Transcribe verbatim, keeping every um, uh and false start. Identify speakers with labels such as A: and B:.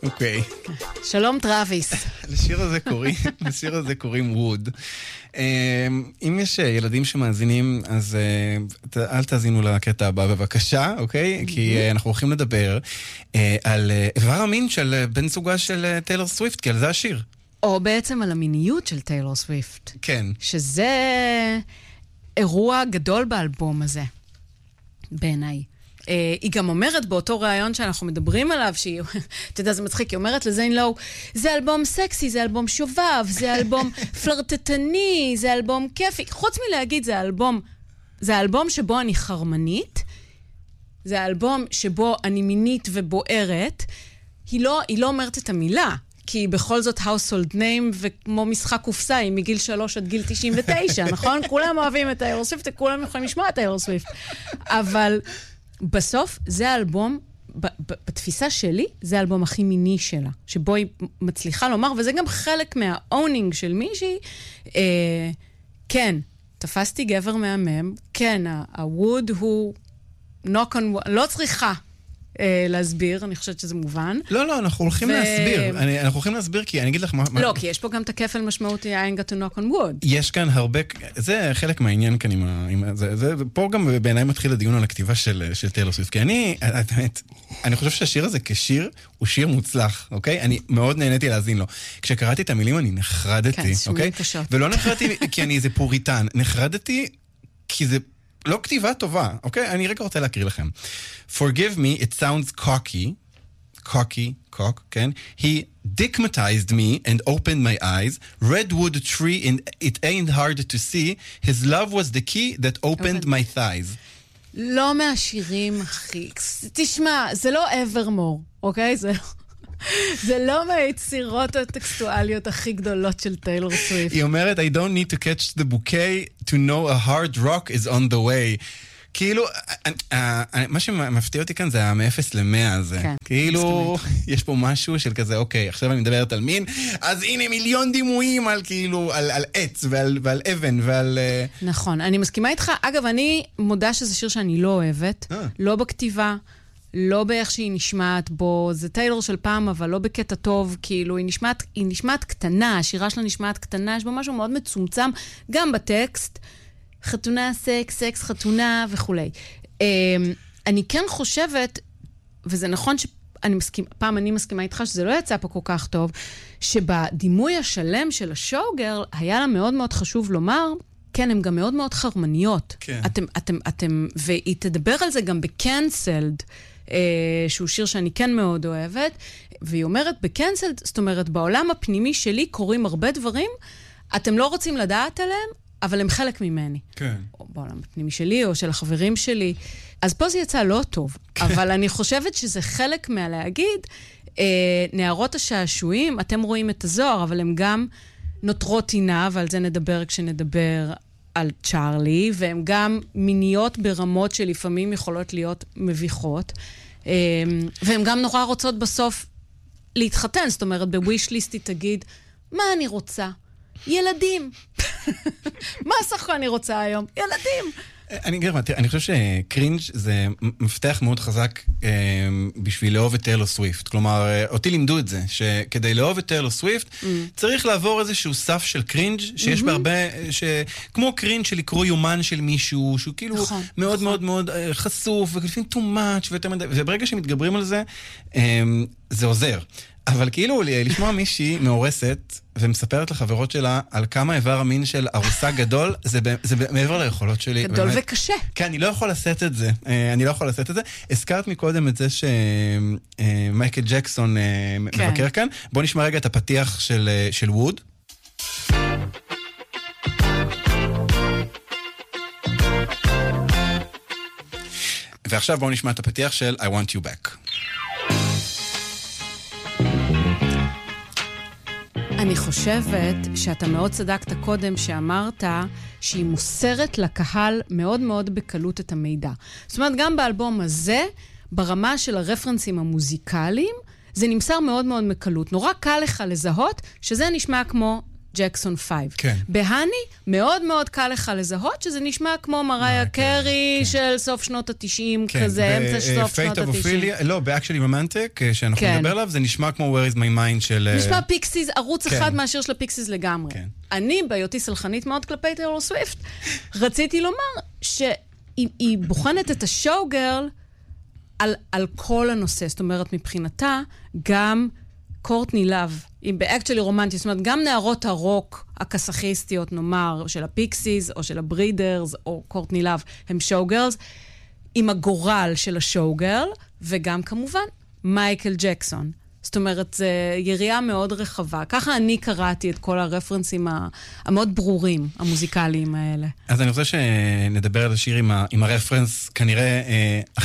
A: אוקיי.
B: שלום טראביס.
A: לשיר הזה קוראים, לשיר הזה קוראים ווד. אם יש ילדים שמאזינים, אז אל תאזינו לקטע הבא בבקשה, אוקיי? כי אנחנו הולכים לדבר על איבר המין של בן זוגה של טיילור סוויפט, כי על זה השיר.
B: או בעצם על המיניות של טיילור סוויפט.
A: כן.
B: שזה אירוע גדול באלבום הזה, בעיניי. היא גם אומרת באותו רעיון שאנחנו מדברים עליו, שהיא, אתה יודע, זה מצחיק, היא אומרת לזיין לואו, זה אלבום סקסי, זה אלבום שובב, זה אלבום פלרטטני, זה אלבום כיפי. חוץ מלהגיד, זה אלבום, זה אלבום שבו אני חרמנית, זה אלבום שבו אני מינית ובוערת. היא לא, היא לא אומרת את המילה, כי בכל זאת household name וכמו משחק קופסה, היא מגיל שלוש עד גיל תשעים ותשע, נכון? כולם אוהבים את טיילור סוויפט, כולם יכולים לשמוע את טיילור סוויפט. אבל בסוף, זה האלבום, בתפיסה שלי, זה האלבום הכי מיני שלה, שבו היא מצליחה לומר, וזה גם חלק מה-owning של מישהי, אה, כן, תפסתי גבר מהמם, כן, הווד הוא knock on, לא צריכה אה, להסביר, אני חושבת שזה מובן.
A: לא, לא, אנחנו הולכים ו... להסביר, אני, אנחנו הולכים להסביר, כי אני אגיד לך מה...
B: לא,
A: מה...
B: כי יש פה גם את הכפל משמעותי, I ain't got to knock on wood.
A: יש כאן הרבה, זה חלק מהעניין כאן עם ה... עם זה, זה, פה גם בעיניי מתחיל הדיון על הכתיבה של, של טיילור סוויפט, כי אני, באמת, אני חושב שהשיר הזה כשיר, הוא שיר מוצלח, אוקיי? אני מאוד נהניתי להזין לו. כשקראתי את המילים, אני נחרדתי,
B: כן,
A: אוקיי?
B: קשות.
A: ולא נחרדתי כי אני איזה פוריטן, נחרדתי כי זה לא כתיבה טובה, אוקיי? אני רגע רוצה להקריא לכם. Forgive me, it sounds cocky, cocky, cock, כן? He dickmatized me and opened my eyes. Redwood tree, and it ain't hard to see. His love was the key that opened my thighs.
B: לא מהשירים הכי... תשמע, זה לא Evermore, אוקיי? זה לא... זה לא מהיצירות הטקסטואליות הכי גדולות של טיילור סוויפט.
A: היא אומרת, I don't need to catch the bouquet to know a hard rock is on the way. כאילו, מה שמפתיע אותי כאן זה ה-מאפס למאה הזה. כאילו, יש פה משהו של כזה, אוקיי, עכשיו אני מדברת על מין, אז הנה מיליון דימויים על כאילו, על עץ ועל אבן ועל...
B: נכון, אני מסכימה איתך. אגב, אני מודה שזה שיר שאני לא אוהבת, לא בכתיבה, לא באיך שהיא נשמעת בו, זה טיילור של פעם, אבל לא בקטע טוב, כאילו, היא נשמעת, היא נשמעת קטנה, השירה שלה נשמעת קטנה, יש בו משהו מאוד מצומצם, גם בטקסט, חתונה, סקס, סקס, חתונה וכו'. אני כן חושבת, וזה נכון שאני מסכים, פעם אני מסכימה איתך שזה לא יצא פה כל כך טוב, שבדימוי השלם של השואוגרל, היה לה מאוד מאוד חשוב לומר, כן, הן גם מאוד מאוד חרמניות.
A: כן.
B: אתם, אתם, אתם, והיא תדבר על זה גם בקנסלד, שהוא שיר שאני כן מאוד אוהבת, והיא אומרת בקנסלד, זאת אומרת, בעולם הפנימי שלי קורים הרבה דברים, אתם לא רוצים לדעת עליהם, אבל הם חלק ממני.
A: כן.
B: או בעולם הפנימי שלי, או של החברים שלי. אז פה זה יצא לא טוב, אבל אני חושבת שזה חלק מהלהגיד, אה, נערות השעשועים, אתם רואים את הזוהר, אבל הם גם נותרות עינה, ועל זה נדבר כשנדבר על צ'ארלי, והן גם מיניות ברמות שלפעמים יכולות להיות מביכות, אה, והן גם נורא רוצות בסוף להתחתן, זאת אומרת, בוויש ליסט היא תגיד, מה אני רוצה? ילדים. מה סך אני רוצה היום? ילדים.
A: אני אגיד, אני חושב שקרינג' זה מפתח מאוד חזק בשביל לאהוב את טיילור סוויפט. כלומר, אותי לימדו את זה, שכדי לאהוב את טיילור סוויפט, צריך לעבור איזשהו סף של קרינג' שיש בהרבה, כמו קרינג' של לקרוא יומן של מישהו, שהוא כאילו מאוד מאוד מאוד חשוף, ולפעמים too much, וברגע שמתגברים על זה, זה עוזר. אבל כאילו לשמוע מישהי מאורסת ומספרת לחברות שלה על כמה איבר המין של ארוסה גדול, זה, זה מעבר ליכולות שלי.
B: גדול באמת. וקשה.
A: כן, אני לא יכול לשאת את זה. אני לא יכול לשאת את זה. הזכרת מקודם את זה שמייקל ג'קסון כן. מבקר כאן. בוא נשמע רגע את הפתיח של, של ווד. ועכשיו בואו נשמע את הפתיח של I want you back.
B: אני חושבת שאתה מאוד צדקת קודם שאמרת שהיא מוסרת לקהל מאוד מאוד בקלות את המידע. זאת אומרת, גם באלבום הזה, ברמה של הרפרנסים המוזיקליים, זה נמסר מאוד מאוד בקלות. נורא קל לך לזהות שזה נשמע כמו ג'קסון חמש.
A: כן.
B: בהני, מאוד מאוד קל לך לזהות, שזה נשמע כמו מריה קרי של סוף שנות ה-תשעים, כזה, אמצע סוף שנות ה-תשעים.
A: לא, ב-Actually Romantic, שאנחנו נדבר עליו, זה נשמע כמו Where is my mind של...
B: נשמע פיקסיס, ערוץ אחד מהשיר של הפיקסיס לגמרי. אני, בהיותי סלחנית מאוד כלפי טיילור סוויפט, רציתי לומר שהיא בוחנת את השואו גרל על כל הנושא. זאת אומרת, מבחינתה, גם... קורטני לב, היא באקטואלי רומנטית, זאת אומרת, גם נערות הרוק הקסאכיסטיות, נאמר, של הפיקסיס, או של הברידרס, או קורטני לב, הם שואו-גרלס, עם הגורל של השואו-גרל, וגם כמובן, מייקל ג'קסון. זאת אומרת, זו יריעה מאוד רחבה. ככה אני קראתי את כל הרפרנסים המאוד ברורים, המוזיקליים האלה.
A: אז אני רוצה שנדבר על השיר עם, ה- עם הרפרנס, כנראה, אה, הכי